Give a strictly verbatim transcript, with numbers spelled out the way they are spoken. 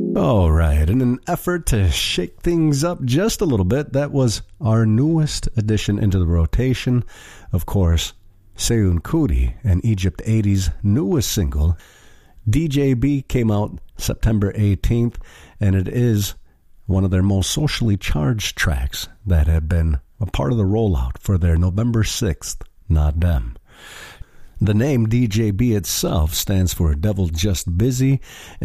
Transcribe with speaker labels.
Speaker 1: All right, in an effort to shake things up just a little bit, that was our newest addition into the rotation. Of course, Seun Kuti and Egypt eighty's newest single, D J B, came out September eighteenth, and it is one of their most socially charged tracks that have been a part of the rollout for their November sixth Not Dem. The name D J B itself stands for Devil Just Busy,